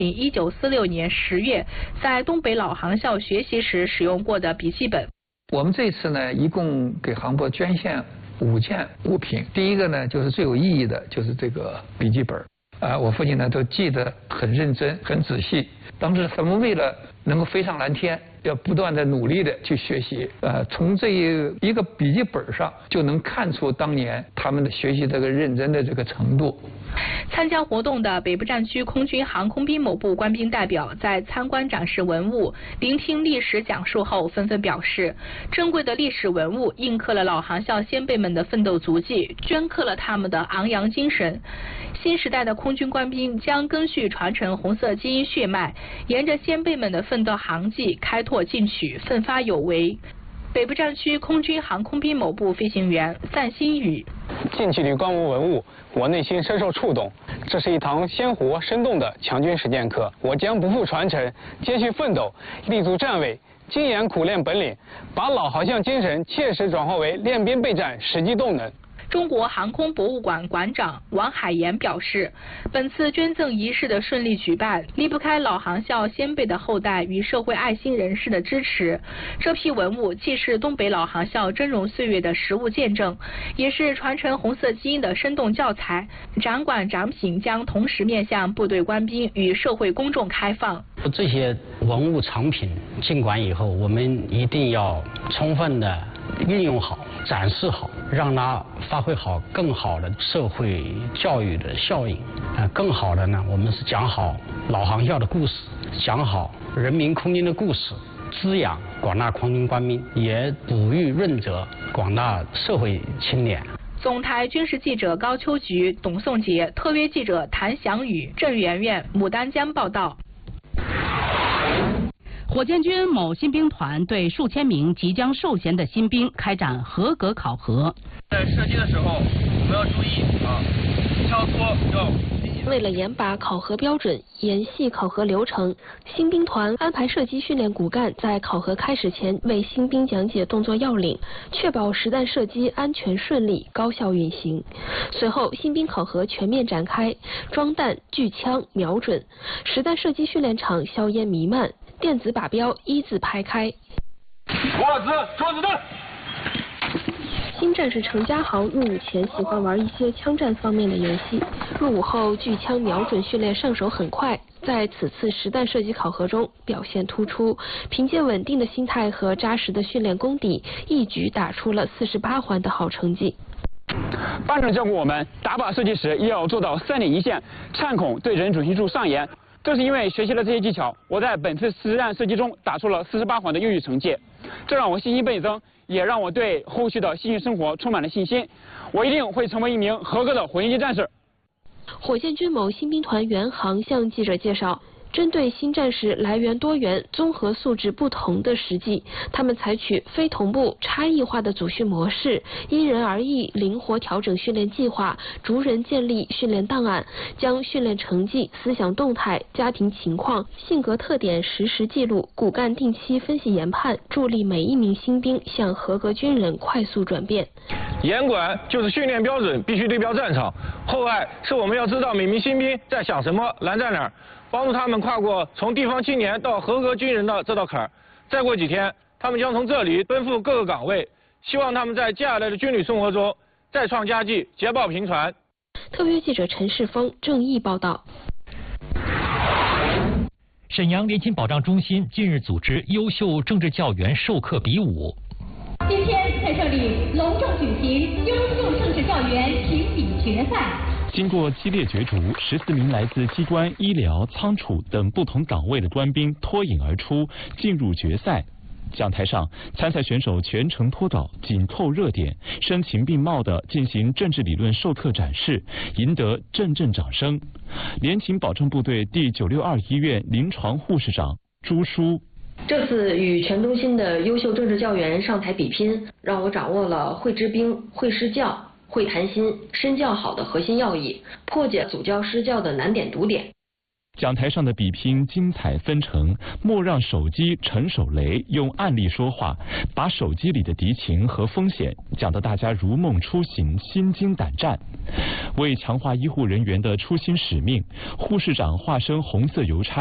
1946年10月在东北老航校学习时使用过的笔记本。 我们这次呢，一共给航博捐献5件物品。第一个呢，就是最有意义的，就是这个笔记本。我父亲呢都记得很认真、很仔细。当时他们为了能够飞上蓝天，要不断的努力的去学习。从这一个笔记本上就能看出当年他们的学习这个认真的这个程度。 参加活动的北部战区空军航空兵某部官兵代表在参观展示文物、聆听历史讲述后，纷纷表示，珍贵的历史文物印刻了老航校先辈们的奋斗足迹，镌刻了他们的昂扬精神。新时代的空军官兵将根续传承红色基因血脉，沿着先辈们的奋斗航迹开拓进取，奋发有为。北部战区空军航空兵某部飞行员范新宇： 近距离观摩文物，我内心深受触动。这是一堂鲜活生动的强军实践课，我将不负传承，继续奋斗，立足站位，精研苦练本领，把老航校精神切实转化为练兵备战实际动能。 中国航空博物馆馆长王海岩表示，本次捐赠仪式的顺利举办，离不开老航校先辈的后代与社会爱心人士的支持。这批文物既是东北老航校峥嵘岁月的实物见证，也是传承红色基因的生动教材。展馆展品将同时面向部队官兵与社会公众开放。 这些文物藏品进馆以后，我们一定要充分的运用好、展示好，让它发挥好更好的社会教育的效应。更好的呢，我们是讲好老航校的故事，讲好人民空军的故事，滋养广大空军官兵，也哺育润泽广大社会青年。 总台军事记者高秋菊、董颂杰，特约记者谭祥宇、郑媛媛、牡丹江报道。 火箭军某新兵团对数千名即将受衔的新兵开展合格考核。 在射击的时候，我们要注意跳脱要。 为了严把考核标准，严细考核流程，新兵团安排射击训练骨干在考核开始前为新兵讲解动作要领，确保实弹射击安全顺利、高效运行。随后，新兵考核全面展开，装弹、锯枪、瞄准，实弹射击训练场硝烟弥漫，电子靶标一字排开。 握子，捉子弹。 新战士程家豪入伍前喜欢玩一些枪战方面的游戏，入伍后锯枪瞄准训练上手很快，在此次实弹射击考核中表现突出，凭借稳定的心态和扎实的训练功底，一举打出了48环的好成绩。 班长教过我们，打靶射击时要做到3点一线，颤孔对准准心处上沿。正是因为学习了这些技巧，我在本次实弹射击中打出了48环的优异成绩，这让我信心倍增，也让我对后续的新训生活充满了信心。我一定会成为一名合格的火箭军战士。 火箭军某新兵团原航向记者介绍，针对新战士来源多元、综合素质不同的实际，他们采取非同步、差异化的组训模式，因人而异，灵活调整训练计划，逐人建立训练档案，将训练成绩、思想动态、家庭情况、性格特点实时记录，骨干定期分析研判，助力每一名新兵向合格军人快速转变。 严管就是训练标准必须对标战场，厚爱是我们要知道每名新兵在想什么，难在哪儿，帮助他们跨过从地方青年到合格军人的这道坎儿。再过几天，他们将从这里奔赴各个岗位，希望他们在接下来的军旅生活中再创佳绩，捷报频传。 特约记者陈世峰、郑毅报道。 沈阳联勤保障中心近日组织优秀政治教员授课比武。 今天在这里隆重举行优秀政治教员评比决赛。 经过激烈角逐，14名来自机关、医疗、仓储等不同岗位的官兵脱颖而出，进入决赛。讲台上，参赛选手全程脱稿，紧扣热点，声情并茂地进行政治理论授课展示，赢得阵阵掌声。联勤保障部队第962医院临床护士长朱淑。 这次与全中心的优秀政治教员上台比拼，让我掌握了会治兵、会施教、会谈心、身教好的核心要义，破解祖教施教的难点堵点。 讲台上的比拼精彩纷呈，莫让手机陈守雷用案例说话，把手机里的敌情和风险讲得大家如梦初醒，心惊胆战。为强化医护人员的初心使命，护士长化身红色邮差。